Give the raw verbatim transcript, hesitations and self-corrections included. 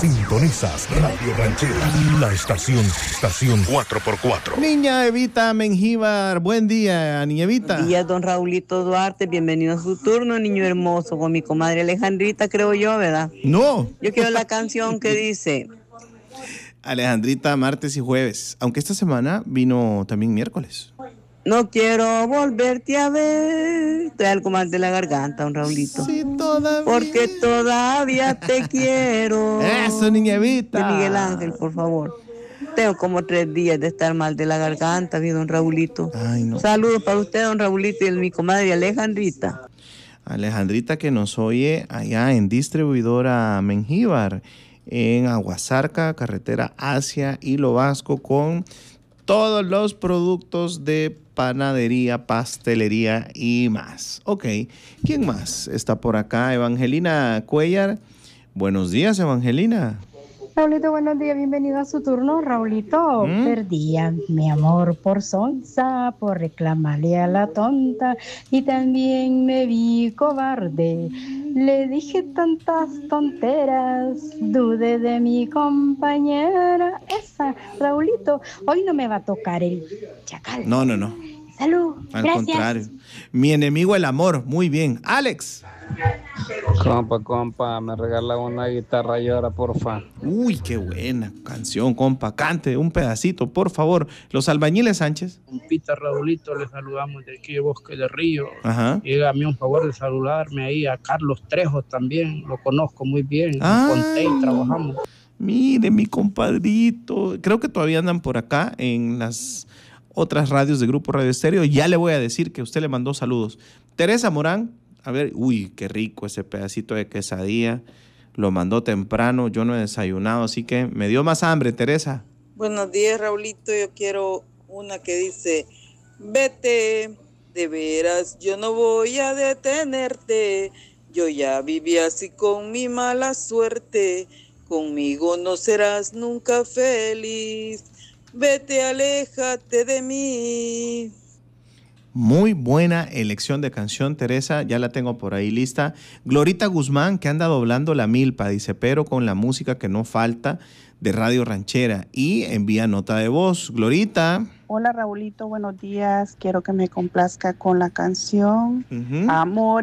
Sintonizas Radio Ranchera, la estación, estación cuatro por cuatro. Niña Evita Mengíbar, buen día, niña Evita. Buenos días, don Raulito Duarte, bienvenido a su turno, niño hermoso, con mi comadre Alejandrita, creo yo, ¿verdad? No. Yo quiero la canción que dice... Alejandrita, martes y jueves, aunque esta semana vino también miércoles. No quiero volverte a ver. Trae algo más de la garganta, don Raulito. Sí, todavía. Porque todavía te quiero. Eso, niña Evita. De Miguel Ángel, por favor. Tengo como tres días de estar mal de la garganta, mi don Raulito. Ay, no. Saludos para usted, don Raulito, y mi comadre Alejandrita. Alejandrita, que nos oye allá en Distribuidora Mengíbar, en Aguasarca, carretera hacia Hilo Vasco, con todos los productos de panadería, pastelería y más. Ok, ¿quién más está por acá? Evangelina Cuellar. Buenos días, Evangelina. Raulito, buenos días, bienvenido a su turno. Raulito, ¿Mm? Perdía mi amor por sonsa, por reclamarle a la tonta, y también me vi cobarde. Le dije tantas tonteras, dudé de mi compañera. Esa, Raulito, hoy no me va a tocar el chacal. No, no, no. Salud, al gracias. contrario. Mi enemigo el amor, muy bien. Alex. Compa, compa, me regala una guitarra y ahora, porfa. Uy, qué buena canción, compa. Cante un pedacito, por favor. Los Albañiles Sánchez. Compita Raulito, le saludamos de aquí de Bosque de Río. Ajá. Y hágame un favor de saludarme ahí a Carlos Trejo también. Lo conozco muy bien. Ah, con Tei trabajamos. Mire, mi compadrito. Creo que todavía andan por acá en las otras radios de Grupo Radio Estéreo. Ya le voy a decir que usted le mandó saludos. Teresa Morán. A ver, uy, qué rico ese pedacito de quesadilla. Lo mandó temprano, yo no he desayunado, así que me dio más hambre, Teresa. Buenos días, Raulito. Yo quiero una que dice: vete, de veras, yo no voy a detenerte. Yo ya viví así con mi mala suerte. Conmigo no serás nunca feliz. Vete, aléjate de mí. Muy buena elección de canción, Teresa, ya la tengo por ahí lista. Glorita Guzmán, que anda doblando la milpa, dice, pero con la música que no falta de Radio Ranchera, y envía nota de voz. Glorita. Hola, Raulito, buenos días. Quiero que me complazca con la canción uh-huh. Amor